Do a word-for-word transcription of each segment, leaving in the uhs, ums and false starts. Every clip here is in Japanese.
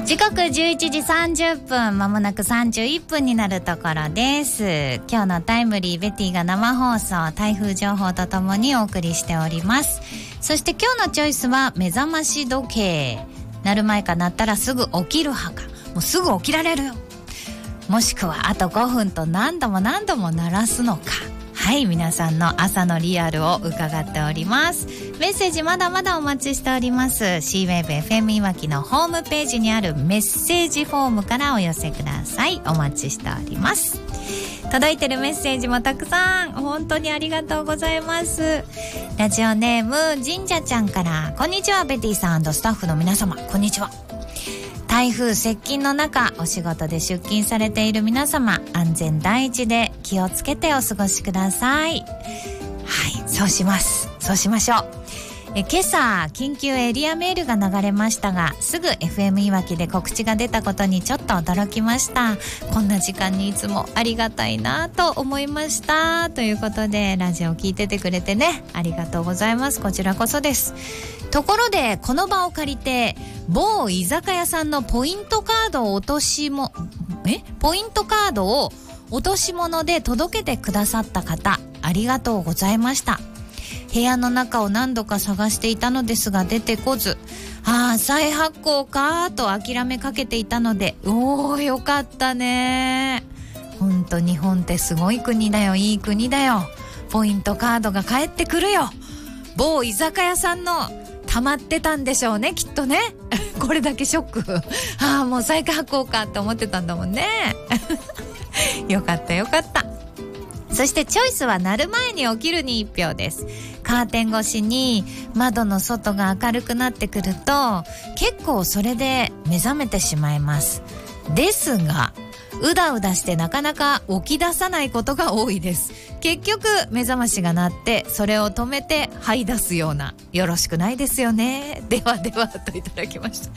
時刻じゅういちじさんじゅっぷん、まもなくさんじゅういっぷんになるところです。今日のタイムリーベティが生放送、台風情報とともにお送りしております。そして今日のチョイスは目覚まし時計、鳴る前か鳴ったらすぐ起きる派か、もうすぐ起きられるよ、もしくはあとごふんと何度も何度も鳴らすのか。はい、皆さんの朝のリアルを伺っております。メッセージまだまだお待ちしております。 シーウェーブエフエム いわきのホームページにあるメッセージフォームからお寄せください。お待ちしております。届いてるメッセージもたくさん、本当にありがとうございます。ラジオネーム神社ちゃんから、こんにちはベティさん&スタッフの皆様、こんにちは。台風接近の中、お仕事で出勤されている皆様、安全第一で気をつけてお過ごしください。はい、そうします。そうしましょう。え今朝緊急エリアメールが流れましたが、すぐ エフエム いわきで告知が出たことにちょっと驚きました。こんな時間にいつもありがたいなと思いました。ということで、ラジオ聞いててくれてね、ありがとうございます。こちらこそです。ところで、この場を借りて某居酒屋さんのポイントカードを落としもえポイントカードを落とし物で届けてくださった方、ありがとうございました。部屋の中を何度か探していたのですが出てこず、ああ再発行かと諦めかけていたので、おーよかったね。ほんと日本ってすごい国だよ、いい国だよ。ポイントカードが返ってくるよ。某居酒屋さんの溜まってたんでしょうね、きっとね。これだけショック。ああもう再発行かって思ってたんだもんね。よかったよかった。そしてチョイスは鳴る前に起きるに一票です。カーテン越しに窓の外が明るくなってくると、結構それで目覚めてしまいます。ですがうだうだしてなかなか起き出さないことが多いです。結局目覚ましが鳴ってそれを止めて這い出すような、よろしくないですよね。ではではといただきました。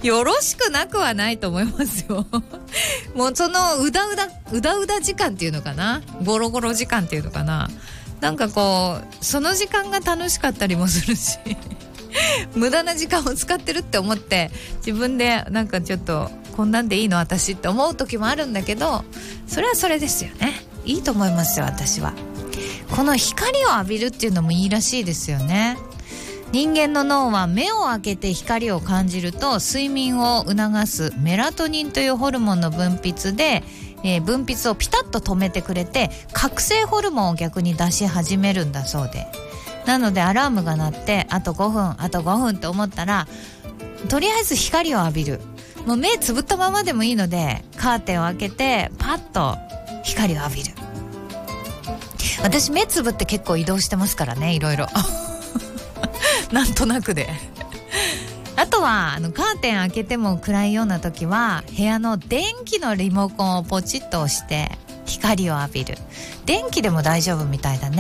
よろしくなくはないと思いますよ。もうそのうだうだうだうだ時間っていうのかな、ゴロゴロ時間っていうのかな、なんかこうその時間が楽しかったりもするし無駄な時間を使ってるって思って自分でなんかちょっとこんなんでいいの私って思う時もあるんだけど、それはそれですよね。いいと思いますよ。私はこの光を浴びるっていうのもいいらしいですよね。人間の脳は目を開けて光を感じると睡眠を促すメラトニンというホルモンの分泌で、えー、分泌をピタッと止めてくれて、覚醒ホルモンを逆に出し始めるんだそうで、なのでアラームが鳴ってあとごふんあとごふんと思ったら、とりあえず光を浴びる。もう目つぶったままでもいいのでカーテンを開けてパッと光を浴びる。私目つぶって結構移動してますからね、いろいろなんとなくで。あとはあのカーテン開けても暗いような時は部屋の電気のリモコンをポチッと押して光を浴びる。電気でも大丈夫みたいだね。